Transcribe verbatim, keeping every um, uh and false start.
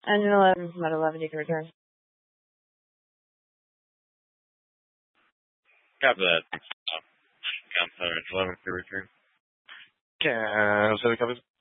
Engine eleven from at eleven, you can return. Copy that. Uh, Count center eleven to return. Yeah, so the copies.